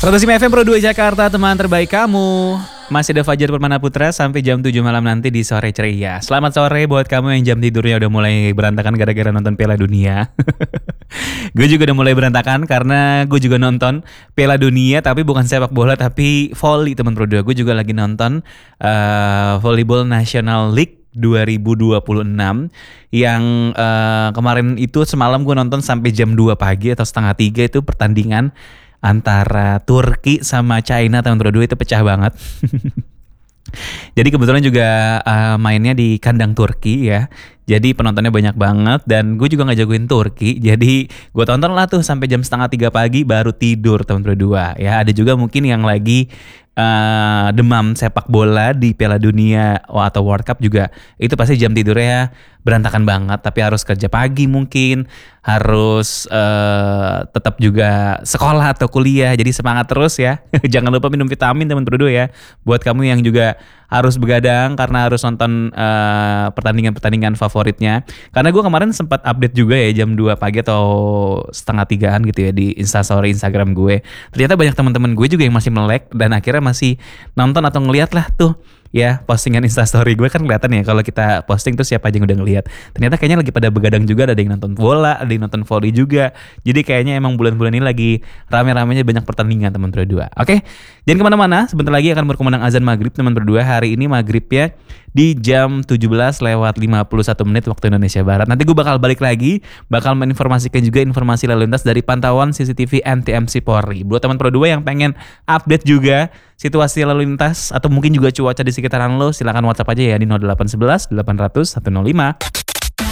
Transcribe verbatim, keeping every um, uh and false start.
Rotasim F M Pro dua Jakarta, teman terbaik kamu. Masih ada Fajar Permana Putra sampai jam tujuh malam nanti di Sore Ceria. Selamat sore buat kamu yang jam tidurnya udah mulai berantakan gara-gara nonton Piala Dunia. Gue juga udah mulai berantakan karena gue juga nonton Piala Dunia, tapi bukan sepak bola tapi volley, teman Pro dua. Gue juga lagi nonton uh, Volleyball National League dua ribu dua puluh enam yang uh, kemarin itu semalam gue nonton sampai jam dua pagi atau setengah tiga. Itu pertandingan antara Turki sama China, teman Pro dua, itu pecah banget. Jadi kebetulan juga uh, mainnya di kandang Turki ya. Jadi penontonnya banyak banget dan gue juga gak jagoin Turki. Jadi gue tonton lah tuh sampai jam setengah tiga pagi baru tidur, teman Pro dua. Ya ada juga mungkin yang lagi uh, demam sepak bola di Piala Dunia atau World Cup juga. Itu pasti jam tidurnya berantakan banget, tapi harus kerja pagi mungkin, harus uh, tetap juga sekolah atau kuliah. Jadi semangat terus ya. Jangan lupa minum vitamin, teman Pro dua ya. Buat kamu yang juga harus begadang karena harus nonton uh, pertandingan-pertandingan favoritnya. Karena gue kemarin sempat update juga ya jam dua pagi atau setengah tigaan gitu ya di Instastory Instagram gue. Ternyata banyak teman-teman gue juga yang masih melek dan akhirnya masih nonton atau ngeliat lah tuh ya postingan Instastory gue. Kan kelihatan ya kalau kita posting tuh siapa aja yang udah ngeliat. Ternyata kayaknya lagi pada begadang juga, ada yang nonton bola, ada yang nonton volley juga. Jadi kayaknya emang bulan-bulan ini lagi rame-ramenya banyak pertandingan, teman Pro dua. Oke, jangan kemana-mana, sebentar lagi akan berkumandang azan maghrib, teman Pro dua. Hari ini maghribnya di jam tujuh belas lewat lima puluh satu menit waktu Indonesia Barat. Nanti gue bakal balik lagi, bakal menginformasikan juga informasi lalu lintas dari pantauan C C T V N T M C Polri. Buat teman Pro dua yang pengen update juga situasi lalu lintas atau mungkin juga cuaca di sekitaran lo, silakan WhatsApp aja ya di nol delapan satu satu delapan nol nol satu nol lima.